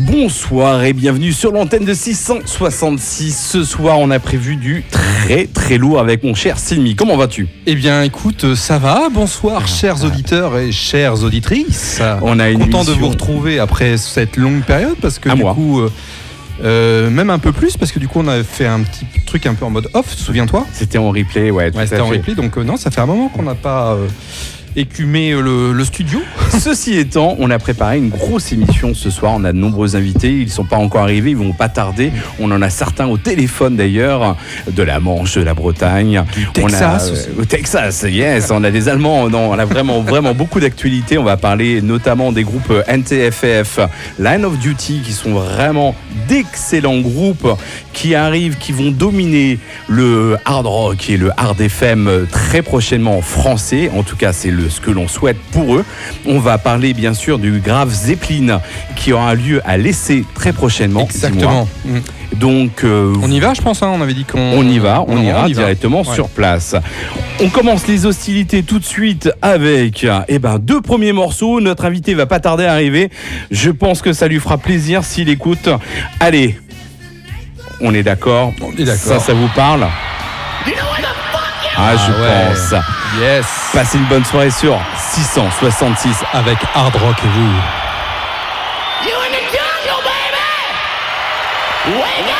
Bonsoir et bienvenue sur l'antenne de 666. Ce soir, on a prévu du très très lourd avec mon cher Silmi. Comment vas-tu ? Eh bien, écoute, ça va. Bonsoir, chers auditeurs et chères auditrices. On a une content émission... de vous retrouver après cette longue période parce que même un peu plus parce que du coup, on a fait un petit truc un peu en mode off. Souviens-toi ? C'était en replay, ouais. C'était en replay. Donc non, ça fait un moment qu'on n'a pas écumé le studio. Ceci étant, on a préparé une grosse émission ce soir. On a de nombreux invités. Ils ne sont pas encore arrivés. Ils ne vont pas tarder. On en a certains au téléphone d'ailleurs, de la Manche, de la Bretagne. Du Texas. Au Texas, yes. On a des Allemands. Non, on a vraiment beaucoup d'actualités. On va parler notamment des groupes NTFF, Line of Duty, qui sont vraiment d'excellents groupes qui arrivent, qui vont dominer le hard rock et le hard FM très prochainement en français. En tout cas, c'est ce que l'on souhaite pour eux. On va parler bien sûr du Graf Zeppelin qui aura lieu à l'Essai très prochainement. Exactement. Donc on y va, je pense. On avait dit on ira directement sur place. On commence les hostilités tout de suite avec deux premiers morceaux. Notre invité va pas tarder à arriver. Je pense que ça lui fera plaisir s'il écoute. Allez, on est d'accord. Ça vous parle ? Je pense. Yes. Passez une bonne soirée sur 666 avec Hard Rock et vous. You in the jungle, baby! Wake